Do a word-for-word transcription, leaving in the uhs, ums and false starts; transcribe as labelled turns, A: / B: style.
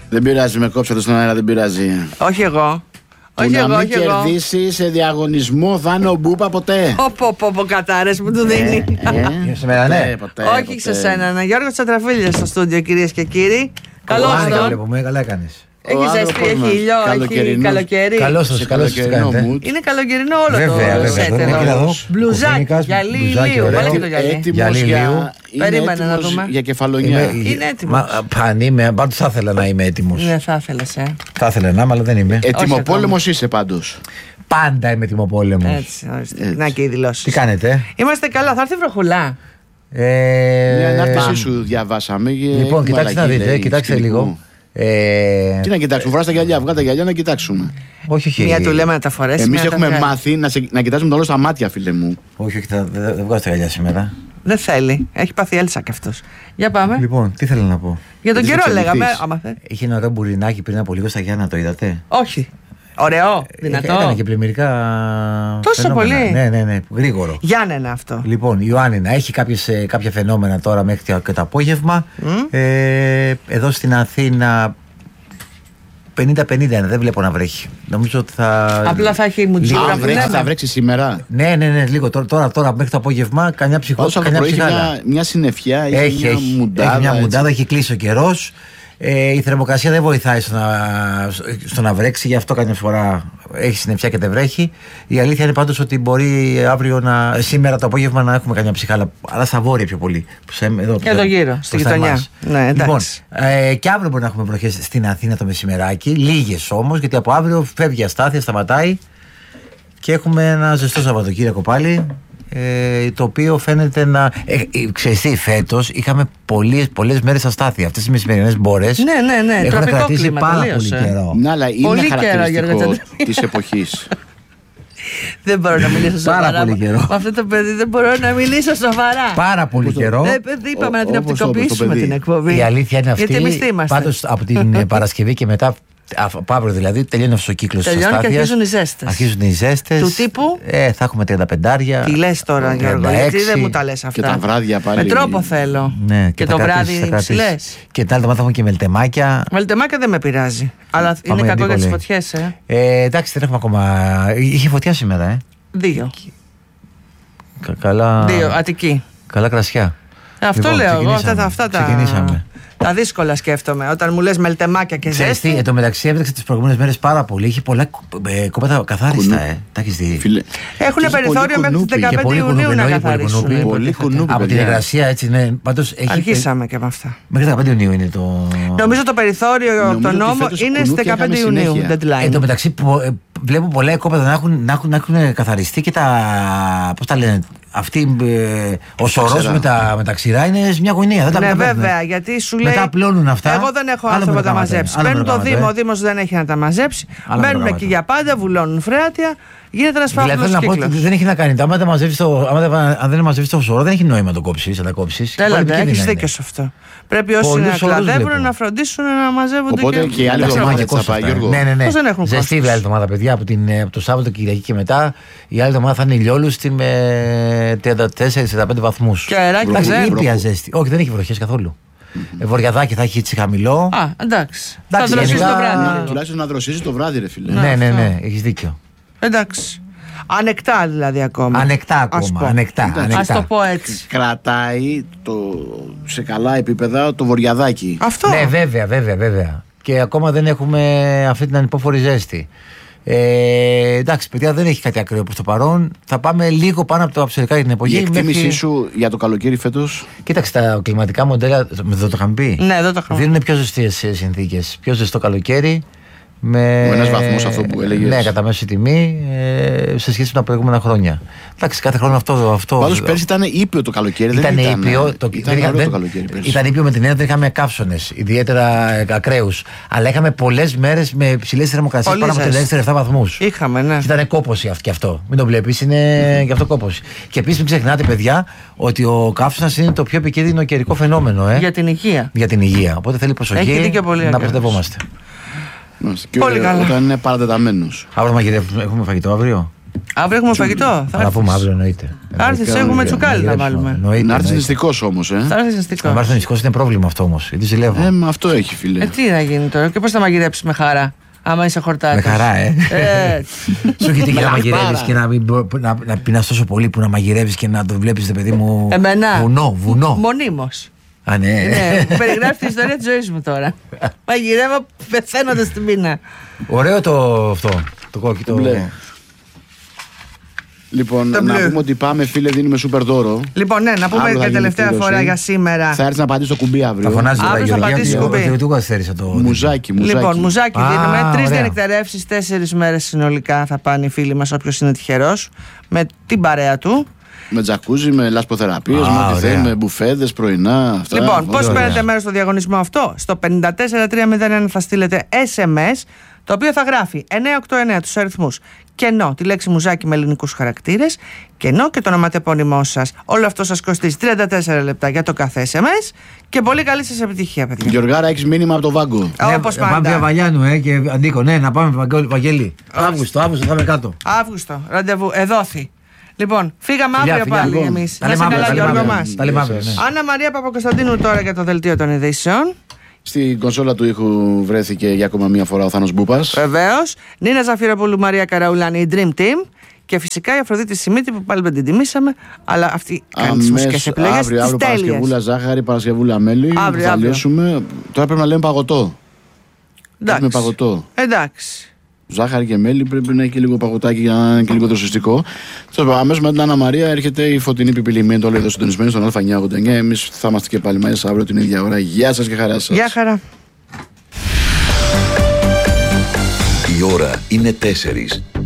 A: Δεν πειράζει, με κόψατε στον αέρα, δεν πειράζει.
B: Όχι εγώ.
A: Που
B: Όχι
A: να
B: εγώ,
A: μην
B: όχι εγώ.
A: κερδίσει σε διαγωνισμό θα είναι ο Μπούπα ποτέ.
B: Πω πω πω κατάρες που του δίνει.
C: Για σήμερα, ναι.
A: Ποτέ,
B: Όχι
A: ποτέ.
B: σε σένα, ναι. Γιώργος Τσατραφίλης στο στούντιο, κυρίες και κύριοι. Καλώς
C: Καλά
B: τον.
C: βλέπουμε, καλά έκανες.
B: Έχει
A: Ο
B: ζέστη,
A: άνθρωπος
B: έχει
A: μας,
B: ήλιο, έχει
A: καλοκαιρινός.
B: καλοκαίρι.
C: Καλώς σας,
A: Σε
C: καλώς σας τι
A: καλοκαιρινό
C: κάνετε.
A: mood.
B: Είναι καλοκαιρινό όλο
C: Βέβαια,
B: το
C: βέβαια.
B: σετ
C: Τώρα,
B: εδώ.
C: κοίτα εδώ,
B: Μπλουζάκι,
C: κουφίνικας,
B: γυαλί
C: μπλουζάκι,
B: ηλίου.
C: ωραίο.
B: Βάλε και το γυαλί.
A: Έτοιμος
C: Γυαλί
A: για...
C: ηλίου.
A: είναι
B: Περίμενε να
A: έτοιμος
B: δούμε.
A: για κεφαλονιά.
C: Είμαι-
B: Είναι έτοιμος.
C: Μα, αν είμαι, πάντως θα ήθελα να είμαι έτοιμος.
B: Ναι, θα ήθελες, ε.
C: Θα ήθελα να είμαι, αλλά δεν είμαι.
A: Ετοιμοπόλεμος είσαι πάντως.
C: Πάντα είμαι ετοιμοπόλεμος.
B: Έτσι, ορίστε. Να και οι δηλώσεις.
C: Τι κάνετε?
B: Είμαστε καλά, θα έρθει βροχουλά.
C: Ε,
A: Μια ανάρτησή σου διαβάσαμε.
C: Λοιπόν, κοιτάξτε να δείτε, κοιτάξτε λίγο. Ε,
A: Τι να κοιτάξουμε, βράστα τα γυαλιά, βγάλε τα γυαλιά να κοιτάξουμε.
C: όχι, όχι.
B: Μία του λέμε να τα φορέσει.
A: Εμείς
B: μία τα
A: έχουμε
B: βγάλει.
A: μάθει να, σε, να κοιτάζουμε το όλο στα μάτια, φίλε μου.
C: Όχι, όχι, θα- δεν δεν βγάζω τα γυαλιά σήμερα.
B: Δεν θέλει. Έχει πάθει έλσα κι αυτός. Για πάμε.
C: Λοιπόν, τι θέλω να πω.
B: Για τον
A: δεν
B: καιρό
A: θα
B: λέγαμε.
A: εξελιχθείς.
B: Άμα θε.
C: Είχε ένα ωραίο μπουρινάκι πριν από λίγο στα Γιάννα, το είδατε?
B: Όχι. Ωραίο,
C: Έκανε
B: δυνατό.
C: και πλημμυρικά.
B: Τόσο
C: φαινόμενα.
B: πολύ?
C: Ναι, ναι, ναι, γρήγορο.
B: Γιάννενα αυτό.
C: Λοιπόν, Ιωάννινα, έχει κάποιες, ε, κάποια φαινόμενα τώρα μέχρι και το απόγευμα. Ε, εδώ στην Αθήνα πενήντα πενήντα είναι, δεν βλέπω να βρέχει. Νομίζω ότι θα.
B: Απλά θα έχει μουτζούρα
A: Αν
B: που
A: βρέξει,
B: λέμε.
A: θα βρέξει σήμερα.
C: Ναι, ναι, ναι, λίγο τώρα, τώρα, τώρα μέχρι το απόγευμα, κανιά
A: Πάντως
C: ψυχό,
A: από το
C: κανιά
A: πρωί έχει
C: ψυχάλα.
A: μια, μια συννεφιά, έχει,
C: Έχει,
A: μια
C: έχει,
A: μουντάδα.
C: έχει μια
A: έτσι.
C: μουντάδα, έχει κλείσει ο καιρός. Ε, η θερμοκρασία δεν βοηθάει στο να, στο να βρέξει, γι' αυτό καμιά φορά έχει συννεφιά και δεν βρέχει. Η αλήθεια είναι πάντως ότι μπορεί αύριο να, σήμερα το απόγευμα να έχουμε καμιά ψυχάλα, αλλά στα βόρεια πιο πολύ. Σε, εδώ,
B: Και εδώ γύρω, στη
C: μπροστά
B: γειτονιά.
C: εμάς.
B: Ναι, εντάξει.
C: Λοιπόν, ε, και αύριο μπορεί να έχουμε βροχές στην Αθήνα το μεσημεράκι, λίγες όμως, γιατί από αύριο φεύγει αστάθεια, σταματάει και έχουμε ένα ζεστό Σαββατοκύριακο πάλι. Ε, το οποίο φαίνεται να. Ε, ε, ξέρεις τι, φέτος είχαμε πολλές, πολλές μέρες αστάθεια. Αυτές οι μεσημερινές μπόρες
B: Ναι, ναι, ναι,
C: έχουν
B: τροπικό
C: κρατήσει
B: κλίμα,
C: πάρα
B: τελείωσε.
C: πολύ καιρό.
A: Ναι, αλλά είναι
B: Πολύ καιρό,
A: χαρακτηριστικό
B: Γιώργο
A: της εποχής.
B: Δεν μπορώ να μιλήσω
C: Πάρα
B: σοβαρά.
C: πολύ καιρό.
B: Με αυτό το παιδί δεν μπορώ να μιλήσω σοβαρά.
C: Πάρα πολύ καιρό.
B: Ε, παιδί, είπαμε
A: Ο-
B: να την
A: όπως το-
B: οπτικοποιήσουμε
A: το παιδί.
B: την εκπομπή.
C: Η αλήθεια είναι αυτή.
B: Γιατί εμείς τι είμαστε.
C: Πάντως από την ε, Παρασκευή και μετά, από αύριο δηλαδή, τελειώνει αυτός ο κύκλος της
B: Τελειώνει και
C: αστάθειας.
B: αρχίζουν οι ζέστες.
C: Αρχίζουν οι ζέστες.
B: Του τύπου?
C: Ε, θα έχουμε τριάντα πέντε.
B: Τι λες τώρα, Γιώργο,
C: τριάντα έξι.
B: γιατί δεν μου τα λες αυτά.
A: Και τα βράδια πάλι.
B: Με τρόπο θέλω.
C: Ναι,
B: Και
C: θα
B: το
C: κρατήσεις, θα
B: βράδυ
C: κρατήσεις.
B: ψηλές.
C: Και τα άλλη εβδομάδα θα έχουμε και μελτεμάκια.
B: Βαλτεμάκια δεν με πειράζει. Αλλά είναι
C: Πάμε
B: κακό για τις
C: Νίκολη.
B: φωτιές, ε.
C: Ε, εντάξει, δεν έχουμε ακόμα. Είχε φωτιά σήμερα, ε.
B: Δύο.
C: Κα- Καλά,
B: Δύο, Αττική.
C: καλά κρασιά.
B: Ε, Αυτό
C: Λοιπόν,
B: λέω εγώ. Αυτά,
C: ξεκινήσαμε.
B: τα- αυτά τα.
C: Ξεκινήσαμε.
B: Τα δύσκολα σκέφτομαι. Όταν μου λες μελτεμάκια και
C: Ξέρεις τι,
B: ζέστη.
C: εν τω μεταξύ έβρεξε τις προηγούμενες μέρες πάρα πολύ. Είχε πολλά ε, κόπεδα καθάριστα,
A: Κουνού.
C: ε. Τα έχεις δει.
A: Φίλε,
B: Έχουν
A: και έχει
B: περιθώριο
A: πολύ
B: μέχρι τις
A: κουνούπι.
C: Και
B: δεκαπέντε
C: πολύ
B: Ιουνίου
C: κουνούπι,
B: να
C: εννοεί, πολύ
B: καθαρίσουν.
C: κουνούπι.
B: υποτίθεται.
A: Πολύ κουνούπι.
C: Από την
A: παιδιά.
C: υγρασία έτσι, ναι. Πάντως έχει.
B: Αρχίσαμε και με αυτά.
C: Μέχρι δεκαπέντε Ιουνίου είναι το.
B: Νομίζω το περιθώριο από
A: Νομίζω
B: τον
A: ότι
B: νόμο
A: φέτος
B: είναι στις
A: κουνούπια
B: δεκαπέντε
A: είχαμε
B: Ιουνίου.
A: συνέχεια.
B: Deadline.
C: Εν τω μεταξύ πο- ε, βλέπω πολλά οικόπεδα να έχουν, να, έχουν, να έχουν καθαριστεί και τα. Πώς τα λένε. Αυτή ε, ο σωρός
A: ξερά.
C: με τα, με τα ξηρά είναι σε μια γωνία. Δεν τα
B: Ναι,
C: τα παίρνουν.
B: βέβαια, γιατί σου λέει.
C: Μετά απλώνουν αυτά.
B: Εγώ δεν έχω
C: Άλλο
B: άνθρωπο να τα
C: μεροκάματο,
B: μαζέψει.
C: άλλο
B: Παίρνουν το
C: μεροκάματο,
B: Δήμο,
C: ε.
B: ο Δήμος δεν έχει να τα μαζέψει.
C: Άλλο
B: Μπαίνουν
C: μεροκάματο.
B: εκεί για πάντα, βουλώνουν φρέατια. Γίνεται ένα
C: Δηλαδή θέλω
B: φαύλος
C: να πω ότι
B: κύκλος.
C: δεν έχει να κάνει. Άμα δεν μαζεύεις το, άμα δεν, αν δεν μαζεύεις το σωρό, δεν έχει νόημα να το κόψεις, να τα κόψεις.
B: Τέλα,
C: Πολύ
B: έχεις
C: επικίνδυνα
B: δίκιο
C: είναι.
B: σε αυτό. Πρέπει όσοι
C: Πολλούς
B: να
C: όρους
B: κλαδεύουν
C: βλέπω.
B: να φροντίσουν να μαζεύονται.
A: Οπότε και οι άλλοι
B: Δεν ξέρω.
A: εβδομάδες
C: Μαγικός
A: θα πάει,
C: αυτά.
A: Γιώργο.
C: Ναι, ναι, ναι.
B: Πώς δεν έχουν
C: Ζεστή
B: κόστος.
C: η άλλη εβδομάδα, παιδιά, από, την, από το Σάββατο Κυριακή και μετά. Η άλλη εβδομάδα θα είναι ηλιόλουστη με τριάντα τέσσερα τριάντα πέντε βαθμούς.
B: Και αεράκι
C: Εντάξει,
B: δεν.
C: ήπια ζέστη. Όχι, δεν έχει βροχές καθόλου. Ε, Βορειαδάκι θα έχει έτσι χαμηλό.
B: Α, εντάξει. Θα
C: Εντάξει,
B: δροσίσει
C: γενικά-
B: το βράδυ. λίγο.
A: Τουλάχιστον να δροσίζει το βράδυ, ρε φίλε.
C: Ναι, ναι,
B: αυτό.
C: ναι, έχεις δίκιο.
B: Εντάξει. Ανεκτά δηλαδή ακόμα.
C: Ανεκτά
B: Ας
C: ακόμα.
B: πω.
C: Ανεκτά.
A: Εντάξει.
B: Ας
C: ανεκτά.
B: το πω έτσι.
A: Κρατάει το, σε καλά επίπεδα το βορειαδάκι.
B: Αυτό.
C: Ναι, βέβαια, βέβαια, βέβαια. Και ακόμα δεν έχουμε αυτή την ανυπόφορη ζέστη. Ε, εντάξει, παιδιά, δεν έχει κάτι ακραίο προς το παρόν. Θα πάμε λίγο πάνω από το αψερικά για την εποχή.
A: Η εκτίμησή
C: μέχρι-
A: σου για το καλοκαίρι φέτος.
C: Κοίταξε, τα κλιματικά μοντέλα, δεν το είχαμε πει.
B: Ναι, δεν το είχαμε.
C: Δίνουν πιο ζεστές συνθήκες. Πιο ζεστό καλοκαίρι. Με
A: Ο ένας βαθμός αυτό που έλεγες.
C: Ναι, κατά μέση τιμή ε, σε σχέση με τα προηγούμενα χρόνια. Εντάξει, κάθε χρόνο αυτό. αυτό
A: Πάντως πέρσι ήταν ήπιο το καλοκαίρι.
C: ήταν
A: δεν ήταν,
C: ήπιο. Το,
A: ήταν
C: δεν είχα-
A: ωραίο
C: δεν-
A: το καλοκαίρι πέρσι.
C: Ήταν ήπιο με την έννοια ότι είχαμε καύσωνες, ιδιαίτερα ε, ακραίους. Αλλά είχαμε πολλές μέρες με ψηλές θερμοκρασίες
B: Πολύ
C: πάνω από
B: ζέστη.
C: τέσσερα επτά βαθμούς.
B: Είχαμε, ναι.
C: Και ήταν κόπωση αυτό και αυτό. Μην το βλέπει, είναι γι' αυτό κόπωση. Και επίσης μην ξεχνάτε, παιδιά, ότι ο καύσωνας είναι το πιο επικίνδυνο καιρικό φαινόμενο ε,
B: Για την υγεία.
C: για την υγεία. Οπότε θέλει προσοχή
B: Έχει δίκιο πολύ,
C: να
B: Άγγελος.
C: προστατευόμαστε.
A: Μάλιστα. Και
B: Πολύ
A: ο-
B: καλά.
A: Όταν είναι παρατεταμένος.
C: Αύριο μαγειρεύουμε, έχουμε φαγητό αύριο.
B: Αύριο έχουμε φαγητό.
C: Θα τα πούμε αύριο, εννοείται.
B: Θα έρθεις, έχουμε τσουκάλι να βάλουμε.
A: Να έρθεις νηστικός όμως, ε.
B: Θα έρθεις νηστικός.
C: Να έρθεις νηστικός είναι πρόβλημα αυτό όμως. Γιατί ζηλεύω.
A: Ε, αυτό έχει, φίλε.
B: Ε, τι να γίνει τώρα, και πώς θα μαγειρέψεις με χαρά, άμα είσαι χορτάτης.
C: Με χαρά, ε.
B: ε
C: Σου έχει τύχει να μαγειρεύεις και να, μην, να, να πεινάς τόσο πολύ που να μαγειρεύεις και να το βλέπεις, το παιδί μου.
B: Εμένα.
C: Βουνό, βουνό.
B: Μονίμως.
C: Α, ναι.
B: Ναι, που περιγράφει την ιστορία της ζωής μου τώρα. Μαγειρεύω πεθαίνοντας στην πείνα.
C: Ωραίο το αυτό. Το κόκκιτο.
A: Μπλε. Λοιπόν,
B: Το
A: να
B: μπλε.
A: πούμε ότι πάμε, φίλε, δίνουμε σούπερ δώρο.
B: Λοιπόν, ναι, να πούμε
A: Αύριο θα
B: για
A: γίνει
B: τελευταία
A: κλήρωση.
B: φορά για σήμερα.
A: Θα έρθει να πατήσει το κουμπί αύριο.
C: Θα φωνάζει τώρα
B: Αύριο
C: η
B: θα
C: Γεωργία.
B: πατήσει
C: ότι
B: κουμπί.
C: εγώ- του καθυστέρησα το.
A: Μουζάκι, μουζάκι.
B: Λοιπόν, μουζάκι
C: Α,
B: δίνουμε. Τρεις
C: ωραία.
B: διανυκτερεύσεις, τέσσερις μέρες συνολικά θα πάνε οι φίλοι μας, όποιος είναι τυχερός, με την παρέα του.
A: Με τζακούζι, με λασποθεραπείες,
C: Α,
A: με ό,τι
C: ωραία.
A: θέλει, με μπουφέδες, πρωινά. Αυτά.
B: Λοιπόν,
A: Πολύ
B: πώς
A: ωραία.
B: παίρνετε μέρος στο διαγωνισμό αυτό? Στο πέντε τέσσερα τρία μηδέν ένα θα στείλετε ες εμ ες, το οποίο θα γράφει εννιά οκτώ εννιά τους αριθμούς κενό, τη λέξη μουζάκι με ελληνικούς χαρακτήρες, κενό και το ονοματεπώνυμό σας. Όλο αυτό σας κοστίζει τριάντα τέσσερα λεπτά για το κάθε ες εμ ες και πολύ καλή σας επιτυχία, παιδιά.
A: Γιωργάρα, έχεις μήνυμα από το Βάγκο.
B: Όπως
C: Ναι, Πάμε
B: πάντα.
C: πια Βαγιάννου, ε, και Αντίκο. Ναι, να πάμε Βαγγέλη. Βαγγέλη. Αύγουστο, Αύγουστο θα είμαι κάτω.
B: Αύγουστο, ραντεβού, εδόθη. Λοιπόν, φύγαμε
C: Φιλιά,
B: αύριο
C: φιλιά,
B: πάλι
A: λοιπόν.
B: εμείς.
C: Τα
B: Να
C: λέμε
B: είσαι
C: αύριο,
B: καλά,
C: τα λέμε
B: Γιώργο
C: αύριο.
B: μας.
C: Τα λέμε αύριο, ναι.
B: Άννα Μαρία Παπακοσταντίνου τώρα για το δελτίο των ειδήσεων.
A: Στην κονσόλα του ήχου βρέθηκε για ακόμα μία φορά ο Θάνος Μπούπας.
B: Βεβαίως. Νίνα Ζαφυροπούλου, Μαρία Καραουλάνη, η Dream Team. Και φυσικά η Αφροδίτη Σιμίτη που πάλι δεν την τιμήσαμε. Αλλά αυτή κάνει τις μουσικές επιλογές.
A: αύριο,
B: Τις
A: αύριο
B: τέλειες.
A: Παρασκευούλα ζάχαρη, Παρασκευούλα μέλι.
B: Αύριο,
A: θα
B: αύριο.
A: λύσουμε. Τώρα πρέπει να λέμε παγωτό.
B: Εντάξει.
A: Με παγωτό.
B: Εντάξει.
A: Ζάχαρη και μέλι πρέπει να έχει και λίγο παγωτάκι για να είναι και λίγο δροσιστικό. Αμέσως με την Άννα Μαρία έρχεται η Φωτεινή Πιπιλημένη, το όλο εδώ συντονισμένη στον Α εννιακόσια ογδόντα εννιά. Εμείς θα είμαστε και πάλι μαζί αύριο την ίδια ώρα. Γεια σας και χαρά σας.
B: Γεια χαρά.
D: Η ώρα είναι τέσσερις.